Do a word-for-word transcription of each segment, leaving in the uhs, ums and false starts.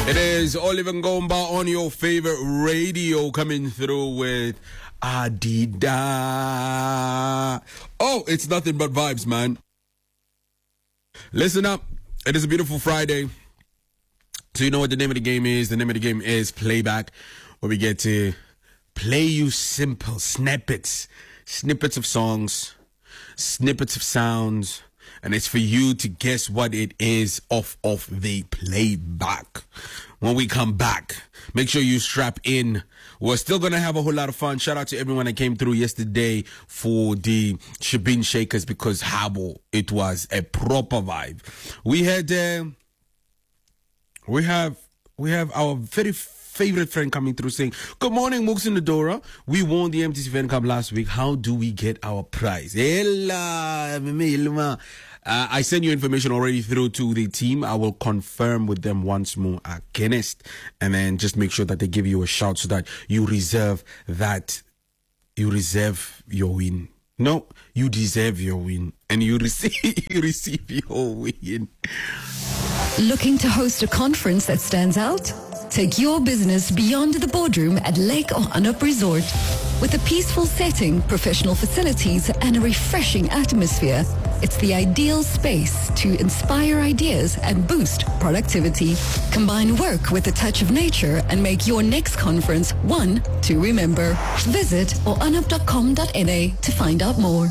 It is Oliver Ngomba on your favorite radio coming through with Adida. Oh, it's nothing but vibes, man. Listen up. It is a beautiful Friday. So you know what the name of the game is. The name of the game is Playback, where we get to play you simple snippets, snippets of songs, snippets of sounds, and it's for you to guess what it is off of the playback. When we come back, make sure you strap in. We're still going to have a whole lot of fun. Shout out to everyone that came through yesterday for the Shebeen Shakers, because Habo, it was a proper vibe. We had, uh, we have, we have our very favorite friend coming through saying, good morning, Mooks and Adora. We won the M T C Fan Cup last week. How do we get our prize? Uh, I sent you information already through to the team. I will confirm with them once more against, and then just make sure that they give you a shout so that you reserve that, you reserve your win. No, you deserve your win, and you receive, you receive your win. Looking to host a conference that stands out? Take your business beyond the boardroom at Lake Ohanup Resort. With a peaceful setting, professional facilities, and a refreshing atmosphere, it's the ideal space to inspire ideas and boost productivity. Combine work with a touch of nature and make your next conference one to remember. Visit ohanup dot com dot n a to find out more.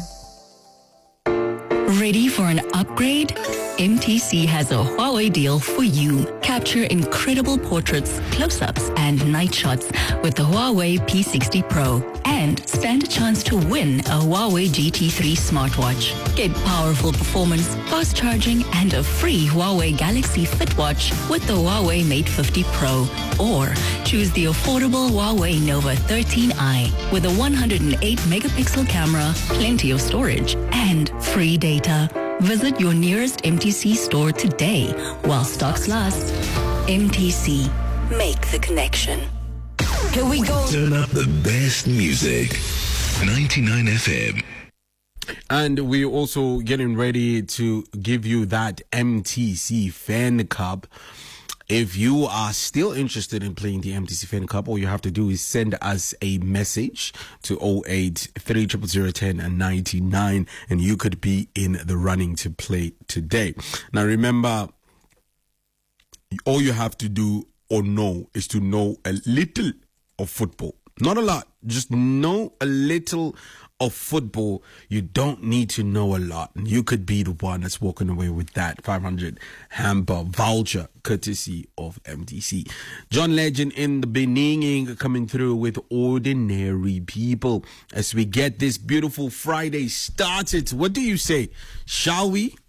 Ready for an upgrade? M T C has a Huawei deal for you. Capture incredible portraits, close-ups, and night shots with the Huawei P sixty Pro. And stand a chance to win a Huawei G T three smartwatch. Get powerful performance, fast charging, and a free Huawei Galaxy Fit Watch with the Huawei Mate fifty Pro. Or choose the affordable Huawei Nova thirteen i with a one hundred eight megapixel camera, plenty of storage, and free data. Visit your nearest M T C store today while stocks last. M T C. Make the connection. Here we go. Turn up the best music. ninety-nine F M. And we're also getting ready to give you that M T C Fan Cup. If you are still interested in playing the M T C Fan Cup, all you have to do is send us a message to oh eight three zero zero zero one zero and ninety-nine, and you could be in the running to play today. Now remember, all you have to do or know is to know a little of football. Not a lot, just know a little of football. You don't need to know a lot. You could be the one that's walking away with that five hundred hamper voucher courtesy of M T C. John Legend in the beginning coming through with Ordinary People as we get this beautiful Friday started. What do you say? Shall we?